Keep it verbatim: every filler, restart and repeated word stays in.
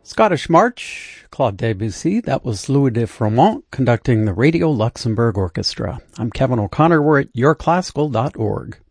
Scottish March, Claude Debussy. That was Louis de Froment conducting the Radio Luxembourg Orchestra. I'm Kevin O'Connor. We're at your classical dot org.